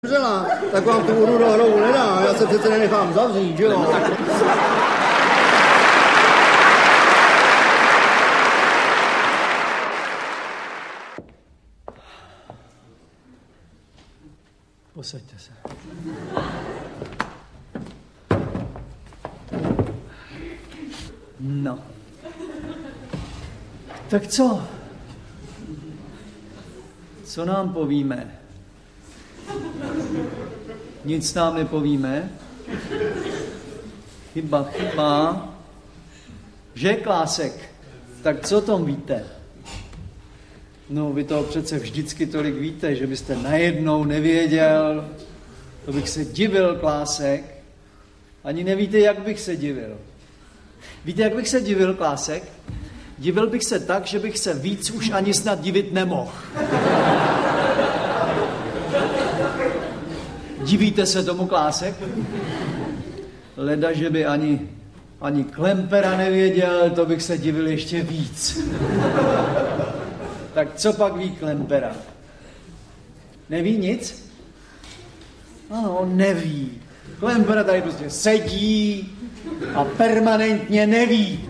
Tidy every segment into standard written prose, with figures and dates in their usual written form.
Zemřela, tak vám tu vodu do hrobu nedá, já se přece nenechám zavřít, že jo? Posaďte se. No. Tak co? Co nám povíme? Nic nám nepovíme. Chyba. Že, Klásek? Tak co o tom víte? No, vy to přece vždycky tolik víte, že byste najednou nevěděl. To bych se divil, Klásek. Ani nevíte, jak bych se divil. Víte, jak bych se divil, Klásek? Divil bych se tak, že bych se víc už ani snad divit nemohl. Divíte se tomu, Klásek? Leda, že by ani Klempera nevěděl, to bych se divil ještě víc. Tak co pak ví Klempera? Neví nic? Ano, on neví. Klempera tady prostě sedí a permanentně neví.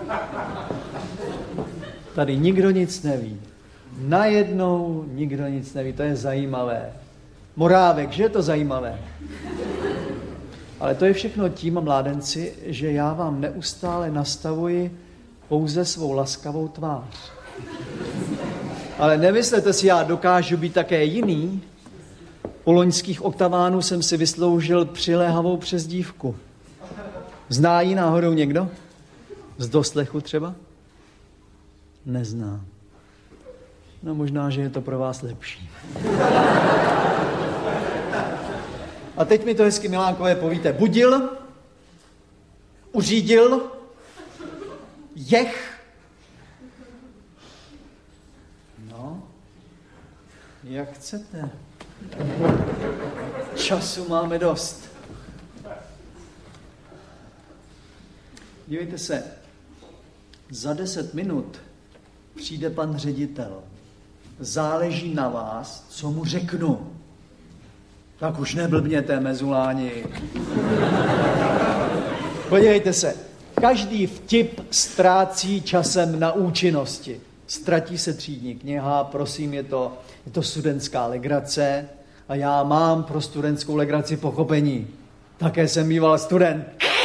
Tady nikdo nic neví. Najednou nikdo nic neví, to je zajímavé. Morávek, že je to zajímavé? Ale to je všechno tím, mládenci, že já vám neustále nastavuji pouze svou laskavou tvář. Ale nemyslete si, já dokážu být také jiný. U loňských oktavánů jsem si vysloužil přiléhavou přezdívku. Zná ji náhodou někdo? Z doslechu třeba? Nezná. No možná, že je to pro vás lepší. A teď mi to hezky, Milánkové, povíte. Budil, uřídil, jech. No, jak chcete. Času máme dost. Dívejte se, za 10 minut přijde pan ředitel. Záleží na vás, co mu řeknu. Tak už neblbněte, mezuláni. Podívejte se, každý vtip ztrácí časem na účinnosti. Ztratí se třídní kniha, prosím, je to studentská legrace a já mám pro studentskou legraci pochopení. Také jsem býval student.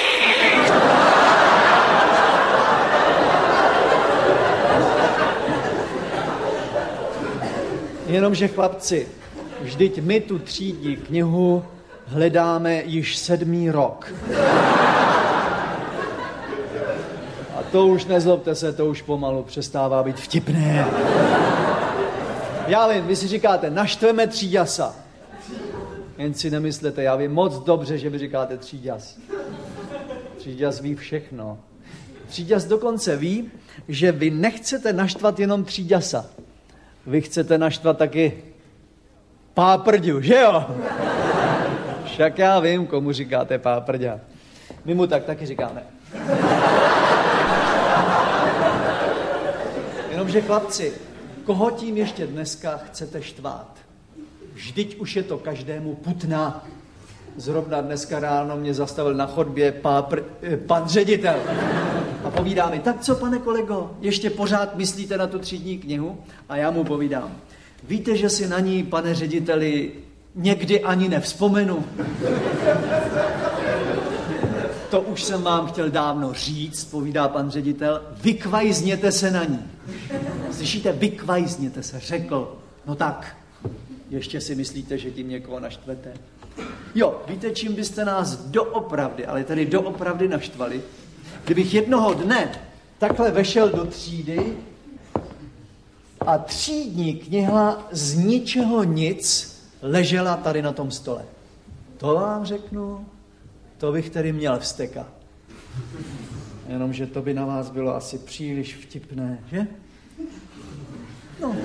Jenomže, chlapci, vždyť my tu třídní knihu hledáme již 7. rok. A to už nezlobte se, to už pomalu přestává být vtipné. Já vím, vy si říkáte, naštveme tříďasa. Jen si nemyslete, já vím moc dobře, že vy říkáte tříďas. Tříďas ví všechno. Tříďas dokonce ví, že vy nechcete naštvat jenom tříďasa. Vy chcete naštvat taky páprďu, že jo? Však já vím, komu říkáte páprďa. My mu tak taky říkáme. Jenomže, chlapci, koho tím ještě dneska chcete štvát? Vždyť už je to každému putná. Zrovna dneska ráno mě zastavil na chodbě pan ředitel. A povídá mi, tak co, pane kolego, ještě pořád myslíte na tu třídní knihu? A já mu povídám, víte, že si na ní, pane řediteli, někdy ani nevzpomenu? To už jsem vám chtěl dávno říct, povídá pan ředitel, vykvajzněte se na ní. Slyšíte, vykvajzněte se, řekl. No tak, ještě si myslíte, že tím někoho naštvete? Jo, víte, čím byste nás doopravdy, ale tady doopravdy naštvali? Kdybych jednoho dne takhle vešel do třídy a třídní kniha z ničeho nic ležela tady na tom stole. To vám řeknu, to bych tedy měl vztekat. Jenomže to by na vás bylo asi příliš vtipné, že? No,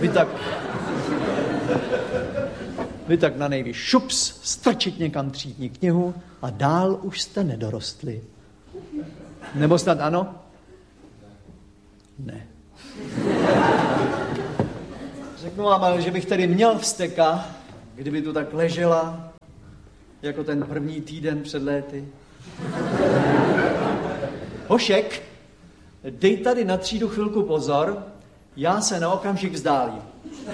vy tak na nejvíc šups, strčit někam třídní knihu a dál už jste nedorostli. Nebo snad ano? Ne. Řeknu vám, ale že bych tady měl vzteka, kdyby tu tak ležela jako ten první týden před léty. Hošek, dej tady na třídu chvilku pozor, já se na okamžik vzdálím.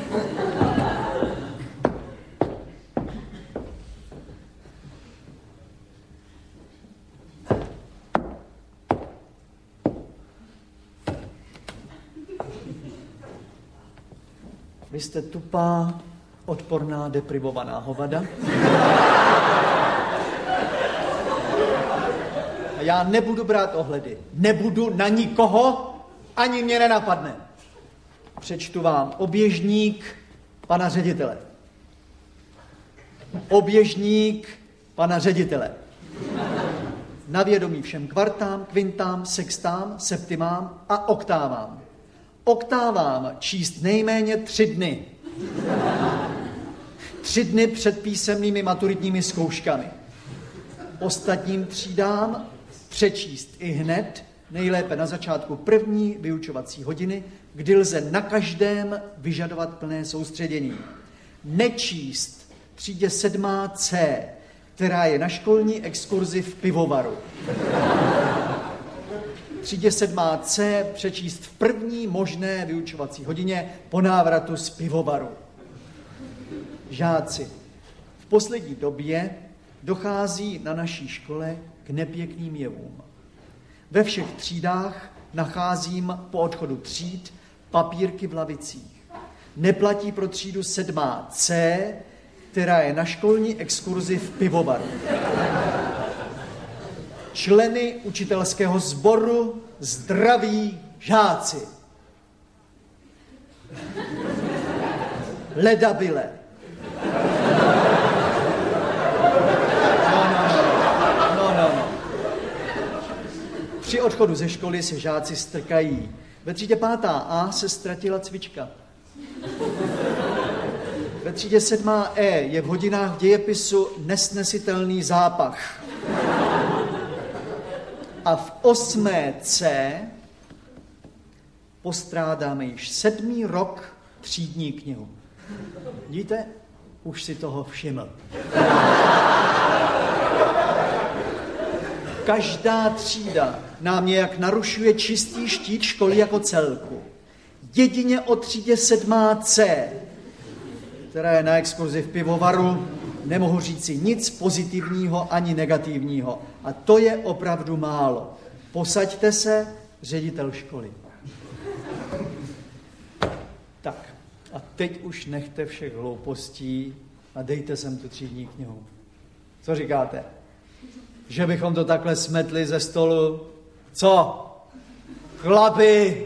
Vy jste tupá, odporná, deprivovaná hovada. A já nebudu brát ohledy. Nebudu na nikoho, ani mě nenapadne. Přečtu vám oběžník pana ředitele. Oběžník pana ředitele. Na vědomí všem kvartám, kvintám, sextám, septimám a oktávám. Oktávám číst nejméně 3 dny. 3 dny před písemnými maturitními zkouškami. Ostatním třídám přečíst i hned, nejlépe na začátku první vyučovací hodiny, kdy lze na každém vyžadovat plné soustředění. Nečíst třídě 7C, která je na školní exkurzi v pivovaru. Třídě 7C přečíst v první možné vyučovací hodině po návratu z pivovaru. Žáci, v poslední době dochází na naší škole k nepěkným jevům. Ve všech třídách nacházím po odchodu tříd papírky v lavicích. Neplatí pro třídu 7C, která je na školní exkurzi v pivovaru. Členy učitelského sboru zdraví žáci. Ledabyle. No. Při odchodu ze školy se žáci strkají. Ve třídě 5A se ztratila cvička. Ve třídě 7E je v hodinách dějepisu nesnesitelný zápach. A v 8C postrádáme již 7. rok třídní knihu. Vidíte? Už si toho všiml. Každá třída nám nějak narušuje čistý štít školy jako celku. Jedině o třídě 7C, která je na exkurzi v pivovaru, nemohu říci nic pozitivního ani negativního. A to je opravdu málo. Posaďte se, ředitel školy. Tak, a teď už nechte všech hloupostí a dejte sem tu třídní knihu. Co říkáte? Že bychom to takhle smetli ze stolu? Co? Chlapi!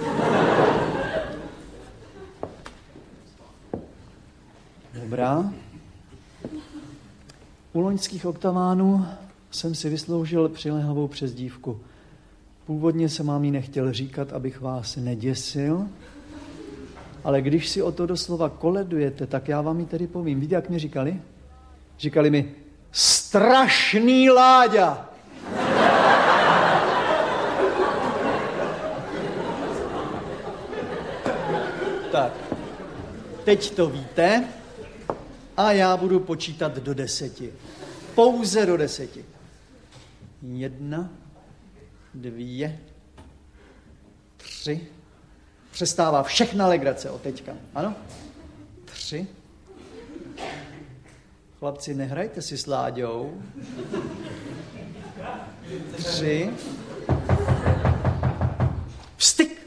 Dobrá. U loňských oktavánů jsem si vysloužil přilehavou přezdívku. Původně jsem vám ji nechtěl říkat, abych vás neděsil, ale když si o to doslova koledujete, tak já vám ji tedy povím. Víte, jak mi říkali? Říkali mi, strašný Láďa. Tak, teď to víte a já budu počítat do 10. Pouze do 10. 1, 2, 3. Přestává všechna legrace od teďka. Ano? 3. Chlapci, nehrajte si s Láďou. 3. Vstyk!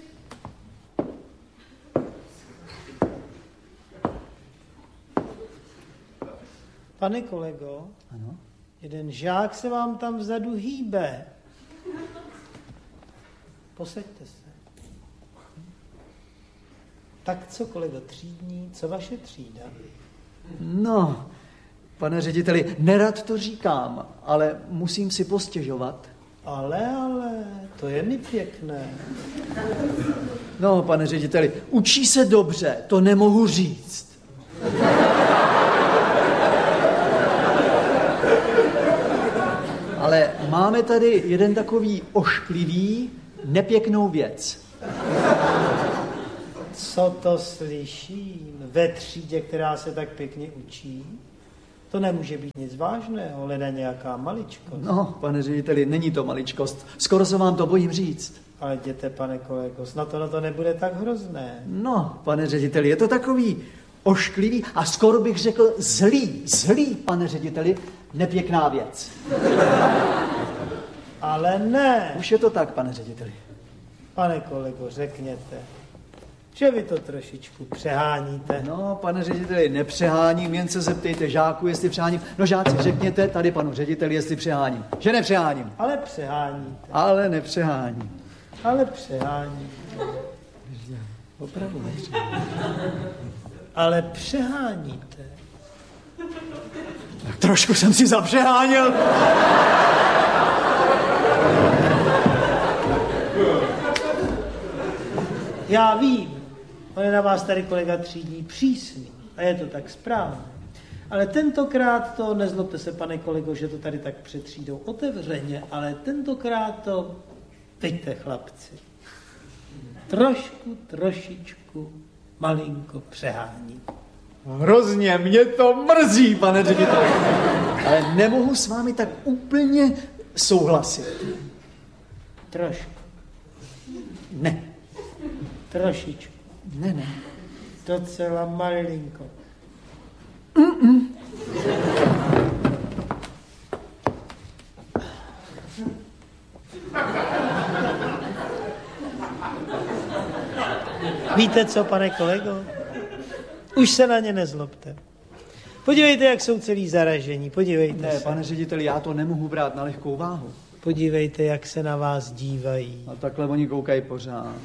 Pane kolego, Ano? jeden žák se vám tam vzadu hýbe. Posaďte se. Tak co, kolego, třídní, co vaše třída? No, pane řediteli, nerad to říkám, ale musím si postěžovat. Ale, to je mi pěkné. No, pane řediteli, učí se dobře, to nemohu říct. Ale máme tady jeden takový ošklivý, nepěknou věc. Co to slyším? Ve třídě, která se tak pěkně učí? To nemůže být nic vážného, leda nějaká maličkost. No, pane řediteli, není to maličkost. Skoro se vám to bojím říct. Ale jděte, pane kolego, snad to nebude tak hrozné. No, pane řediteli, je to takový ošklivý a skoro bych řekl zlý, pane řediteli, nepěkná věc. Ale ne. Už je to tak, pane řediteli. Pane kolego, řekněte, že vy to trošičku přeháníte. No, pane řediteli, nepřeháním, jen se zeptejte žáků, jestli přeháním. No, žáci, řekněte tady panu řediteli, jestli přeháním. Že nepřeháním. Ale přeháníte. Ale nepřeháním. Ale přeháníte. Opravdu nepřeháním. Ale přeháníte. Tak trošku jsem si zapřeháněl. Já vím, on je na vás tady kolega třídní přísný a je to tak správně. Ale tentokrát to, nezlobte se, pane kolego, že to tady tak před třídou otevřeně, ale tentokrát to, teďte chlapci, trošičku, malinko přehání. Hrozně mě to mrzí, pane řediteli. Ale nemohu s vámi tak úplně souhlasit. Trošku. Ne. Trošičku. Ne. Docela malinko. Víte co, pane kolego? Už se na ně nezlobte. Podívejte, jak jsou celý zaražení. Podívejte Ne, se. pane řediteli, já to nemohu brát na lehkou váhu. Podívejte, jak se na vás dívají. A takhle oni koukají pořád.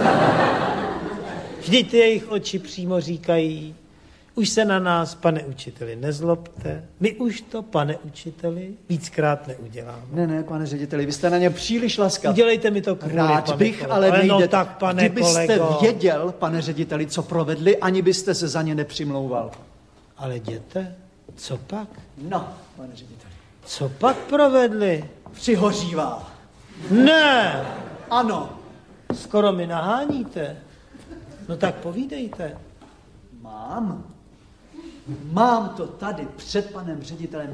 Vždyť ty jejich oči přímo říkají, už se na nás, pane učiteli, nezlobte. My už to, pane učiteli, víckrát neuděláme. Ne, pane řediteli, vy jste na ně příliš laskav. Udělejte mi to kvůli, Rád pane bych, kolego. ale nejde. No tak, pane Kdybyste kolego. věděl, pane řediteli, co provedli, ani byste se za ně nepřimlouval. Ale jděte, co pak? No, pane řediteli. Co pak provedli? Přihořívá. Ne, Ano. skoro mi naháníte. No tak povídejte. Mám to tady před panem ředitelem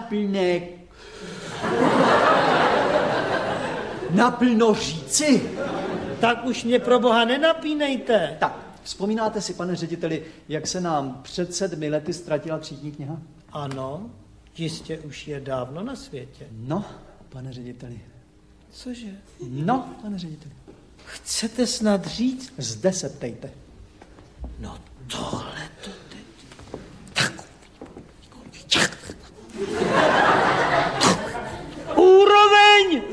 naplno říci. Tak už mě pro boha nenapínejte. Tak, vzpomínáte si, pane řediteli, jak se nám před 7 lety ztratila třídní kniha? Ano, jistě už je dávno na světě. No, pane řediteli. Cože? No, pane řediteli. Chcete snad říct? Zde se ptejte. No tohle to teď. Úroveň!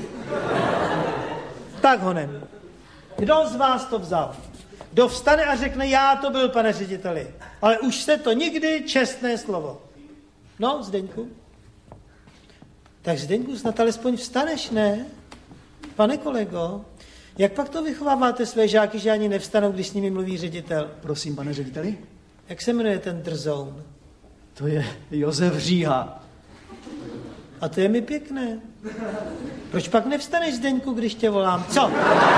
Tak honem. Kdo z vás to vzal? Kdo vstane a řekne, já to byl, pane řediteli. Ale už se to nikdy, čestné slovo. No, Zdeňku. Tak Zdeňku, snad alespoň vstaneš, ne? Pane kolego, jak pak to vychováváte své žáky, že ani nevstanou, když s nimi mluví ředitel? Prosím, pane řediteli. Jak se jmenuje ten drzoun? To je Josef Říha. A to je mi pěkné. Proč pak nevstaneš, Zdeňku, když tě volám? Co?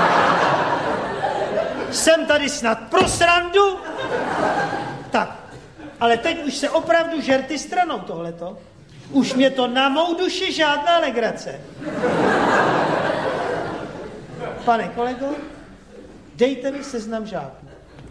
Jsem tady snad pro srandu? Tak, ale teď už se opravdu žerty stranou tohleto. Už mě to na mou duši žádná legrace. Pane kolego, dejte mi seznam žáků.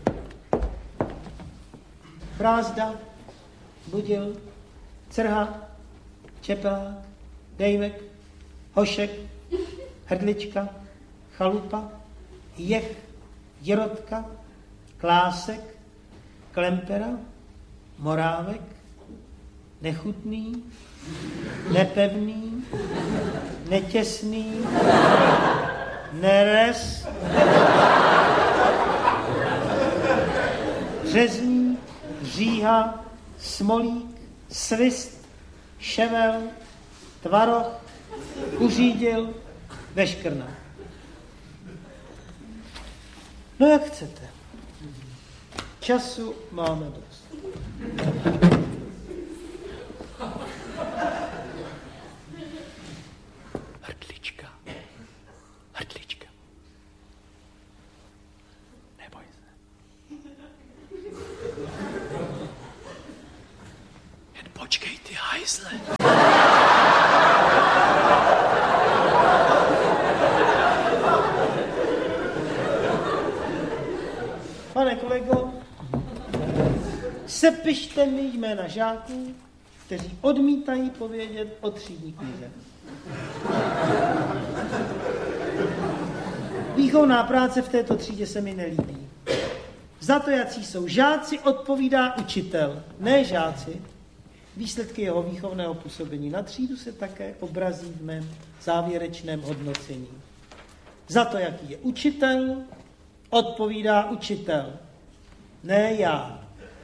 Brázda, Budil, Crha, Čepelák, Dejmek, Hošek, Hrdlička, Chalupa, Jech, Jirotka, Klásek, Klempera, Morávek, Nechutný, Nepevný, Netěsný, Nerez, Řezník, Říha, Smolík, Svist, Ševel, Tvaroch, Uřídil, Veškrna. No jak chcete. Času máme dost. Hrdlička. Neboj se. Jen počkej, ty haj. Pane kolego, sepište mi jména žáků, kteří odmítají povědět o třídní knize. Výchovná práce v této třídě se mi nelíbí. Za to, jací jsou žáci, odpovídá učitel, ne žáci. Výsledky jeho výchovného působení na třídu se také obrazí v mém závěrečném hodnocení. Za to, jaký je učitel, odpovídá učitel, ne já.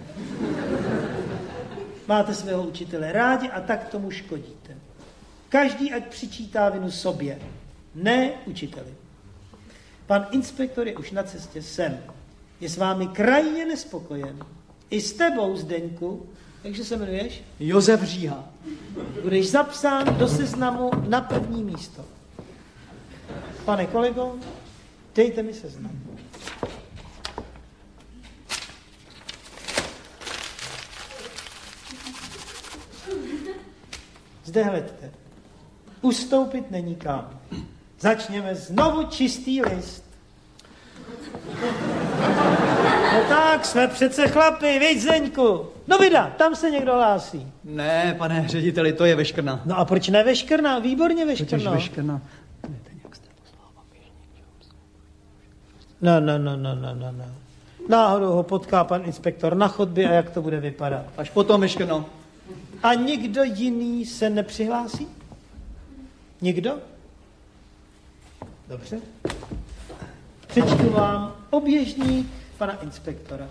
Máte svého učitele rádi a tak tomu škodíte. Každý ať přičítá vinu sobě, ne učiteli. Pan inspektor je už na cestě sem. Je s vámi krajně nespokojen. I s tebou, Zdeňku, jakže se jmenuješ? Josef Říha. Budeš zapsán do seznamu na první místo. Pane kolego, dejte mi seznam. Zde hledte. Ustoupit není kam. Začněme znovu čistý list. No tak, jsme přece chlapi, viď, Zdeňku? No vida, tam se někdo hlásí. Ne, pane řediteli, to je veškrna. No a proč ne veškrna? Výborně veškrna. Totiž veškrna. No. Náhodou ho potká pan inspektor na chodbě a jak to bude vypadat. Až potom veškrno. A nikdo jiný se nepřihlásí? Nikdo? Dobře. Přečtu vám oběžník pana inspektora.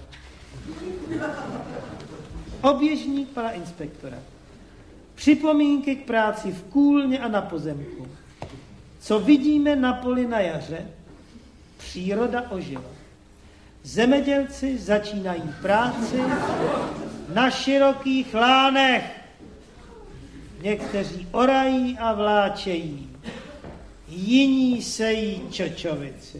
Oběžník pana inspektora. Připomínky k práci v kůlně a na pozemku. Co vidíme na poli na jaře? Příroda ožila. Zemědělci začínají práci na širokých lánech. Někteří orají a vláčejí. Jiní sejí čočovici.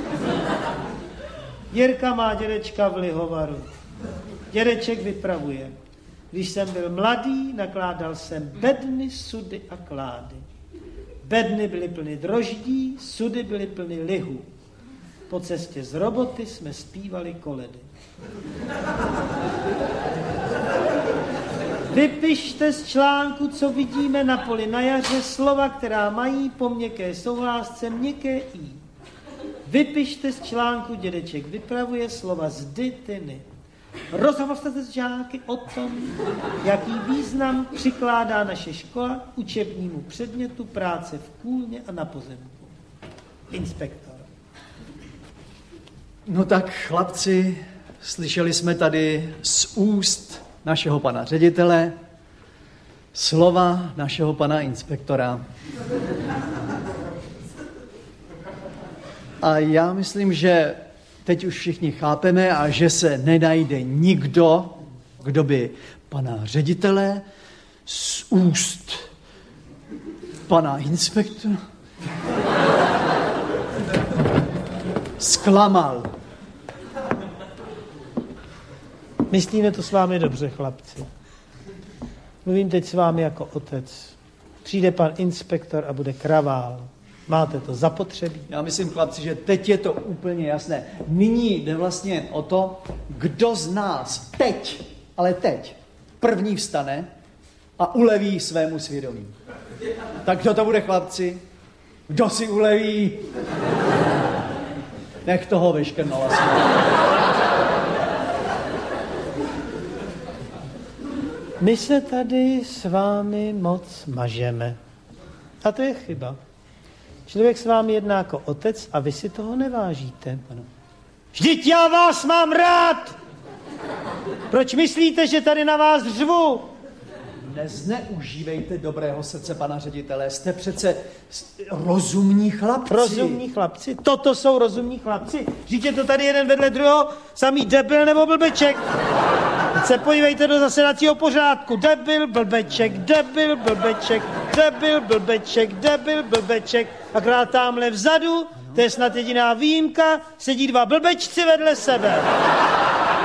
Jirka má dědečka v lihovaru. Dědeček vypravuje. Když jsem byl mladý, nakládal jsem bedny, sudy a klády. Bedny byly plny droždí, sudy byly plny lihu. Po cestě z roboty jsme zpívali koledy. Vypište z článku, co vidíme na poli na jaře, slova, která mají po měkké souhlásce měkké i. Vypište z článku, dědeček vypravuje, slova zdy, tyny. Rozhovořte se s žáky o tom, jaký význam přikládá naše škola k učebnímu předmětu práce v kůlně a na pozemku. Inspektor. No tak, chlapci, slyšeli jsme tady z úst našeho pana ředitele slova našeho pana inspektora. A já myslím, že teď už všichni chápeme a že se nenajde nikdo, kdo by pana ředitele z úst pana inspektora zklamal. Myslíme to s vámi dobře, chlapci. Mluvím teď s vámi jako otec. Přijde pan inspektor a bude kravál. Máte to zapotřebí? Já myslím, chlapci, že teď je to úplně jasné. Nyní jde vlastně o to, kdo z nás teď, ale teď, první vstane a uleví svému svědomí. Tak kdo to bude, chlapci? Kdo si uleví? Nech toho vyškrnala jsme. My se tady s vámi moc mažeme. A to je chyba. Člověk s vámi jedná jako otec a vy si toho nevážíte. Vždyť já vás mám rád! Proč myslíte, že tady na vás řvu? Nezneužívejte dobrého srdce pana ředitele, jste přece rozumní chlapci. Rozumní chlapci? Toto jsou rozumní chlapci? Vždyť je to tady jeden vedle druhého, samý debil nebo blbeček. Teď se podívejte do zasedacího pořádku. Debil, blbeček, debil, blbeček, debil, blbeček, debil, blbeček. Akorát tamhle vzadu, to je snad jediná výjimka, sedí dva blbečci vedle sebe.